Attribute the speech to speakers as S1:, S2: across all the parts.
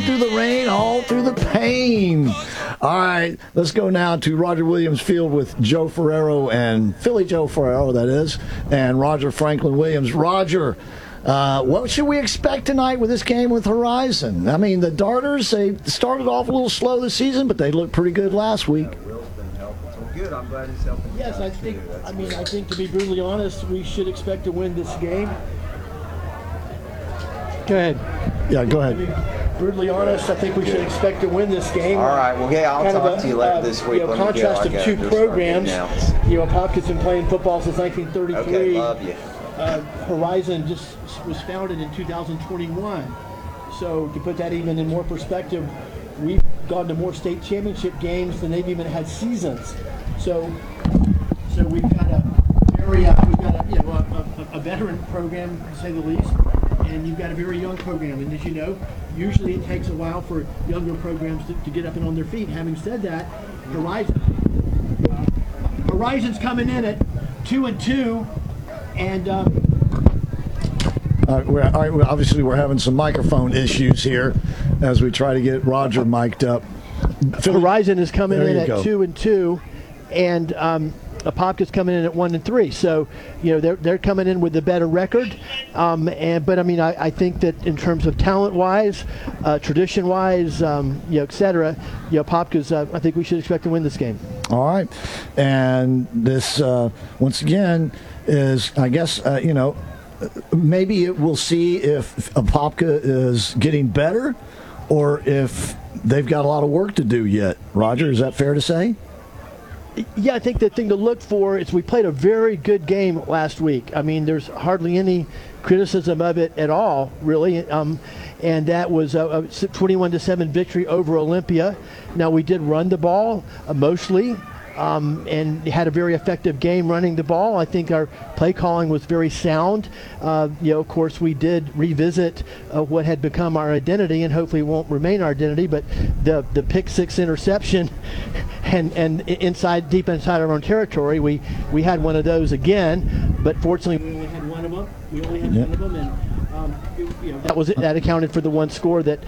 S1: through the rain, all through the pain. All right, let's go now to Roger Williams Field with Joe Ferrero and Philly Joe Ferrero, that is, and Roger Franklin Williams. Roger, what should we expect tonight with this game with Horizon? I mean, the Darters, they started off a little slow this season, but they looked pretty good last week.
S2: Good. I'm glad he's helping.
S3: Yes, I think to be brutally honest, we should expect to win this game. Go ahead.
S1: Yeah, go ahead.
S3: To be brutally honest, I think we should expect to win this game.
S2: All right. Well, yeah, I'll talk to you later this week.
S3: Contrast of two programs. Popkins been playing football since 1933.
S2: Okay, love you.
S3: Horizon just was founded in 2021. So to put that even in more perspective, we've gone to more state championship games than they've even had seasons. So we've got a veteran program, to say the least, and you've got a very young program. And as you know, usually it takes a while for younger programs to get up and on their feet. Having said that, Horizon's coming in at 2-2, and.
S1: Obviously, we're having some microphone issues here as we try to get Roger mic'd up.
S3: Horizon is coming in at 2-2, and Apopka's coming in at 1-3. So, they're coming in with a better record. But I mean, I think that in terms of talent-wise, tradition-wise, et cetera, Apopka's. I think we should expect to win this game.
S1: All right, and this once again is, I guess, maybe we'll see if Apopka is getting better or if they've got a lot of work to do yet. Roger, is that fair to say?
S3: Yeah, I think the thing to look for is we played a very good game last week. I mean, there's hardly any criticism of it at all, really. And that was a 21-7 victory over Olympia. Now, we did run the ball mostly. And had a very effective game running the ball. I think our play calling was very sound. Of course, we did revisit what had become our identity, and hopefully won't remain our identity. But the pick six interception, and deep inside our own territory, we had one of those again. But fortunately, we only had one of them. One of them, and that accounted for the one score that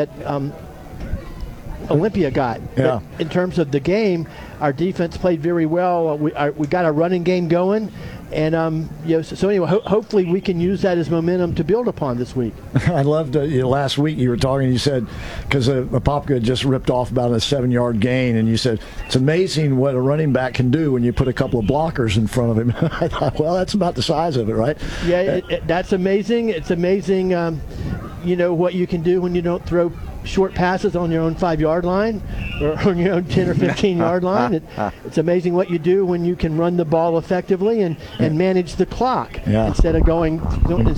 S3: Olympia got.
S1: Yeah.
S3: But in terms of the game, our defense played very well. We got our running game going, and so anyway, hopefully we can use that as momentum to build upon this week.
S1: I loved last week you were talking. You said because Apopka just ripped off about a 7-yard gain, and you said it's amazing what a running back can do when you put a couple of blockers in front of him. I thought, well, that's about the size of it, right?
S3: Yeah, that's amazing. It's amazing, what you can do when you don't throw short passes on your own 5-yard line or on your own 10 or 15-yard line. It's amazing what you do when you can run the ball effectively and manage the clock instead of throwing 3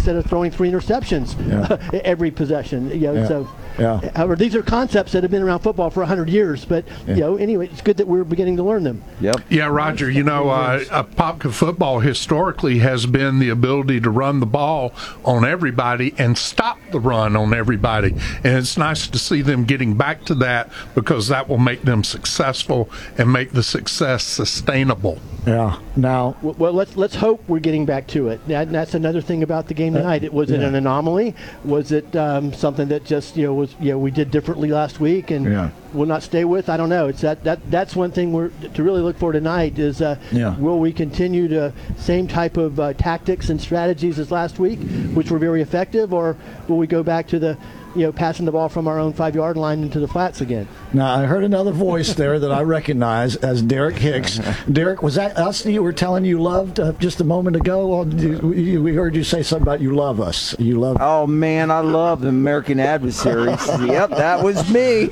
S3: interceptions every possession. However, these are concepts that have been around football for 100 years, but anyway, it's good that we're beginning to learn them.
S2: Yep.
S4: Yeah, Roger, Apopka football historically has been the ability to run the ball on everybody and stop the run on everybody. And it's nice to see them getting back to that because that will make them successful and make the success sustainable.
S1: Yeah. Now,
S3: well, let's hope we're getting back to it. That's another thing about the game tonight. Was it an anomaly? Was it something that just we did differently last week and will not stay with? I don't know. It's that's one thing we're to really look for tonight is will we continue the same type of tactics and strategies as last week, which were very effective, or will we go back to the passing the ball from our own 5-yard line into the flats again?
S1: Now, I heard another voice there that I recognize as Derek Hicks. Derek, was that us that you were telling you loved just a moment ago? We heard you say something about you love us. You love.
S2: Oh, man, I love the American Adversaries. Yep, that was me.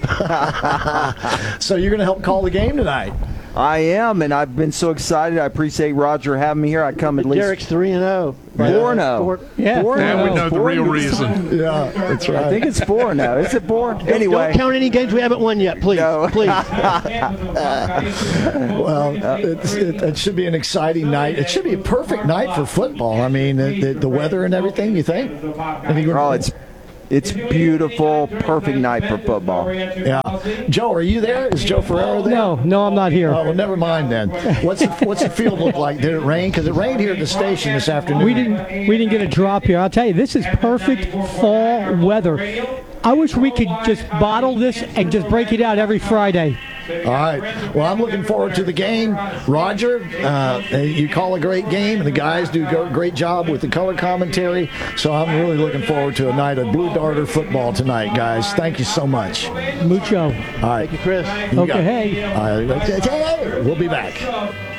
S1: So you're going to help call the game tonight?
S2: I am, and I've been so excited. I appreciate Roger having me here. I come at least.
S3: Derek's 3-0.
S2: 4-0.
S4: Yeah, we know the real reason.
S1: Yeah, that's right.
S2: I think it's 4-0. Is it 4? Anyway.
S3: Don't count any games we haven't won yet, please.
S2: No.
S3: Please.
S1: Well, it should be an exciting night. It should be a perfect night for football. I mean, the weather and everything, you think?
S2: It's beautiful, perfect night for football.
S1: Yeah. Joe, are you there? Is Joe Ferrero there?
S5: No, I'm not here.
S1: Oh, well, never mind then. What's the field look like? Did it rain? Because it rained here at the station this afternoon.
S5: We didn't get a drop here. I'll tell you, this is perfect fall weather. I wish we could just bottle this and just break it out every Friday.
S1: All right. Well, I'm looking forward to the game. Roger, you call a great game, and the guys do a great job with the color commentary. So I'm really looking forward to a night of Blue Darter football tonight, guys. Thank you so much.
S5: Mucho.
S1: All right.
S3: Thank you, Chris.
S5: Okay, hey.
S1: We'll be back.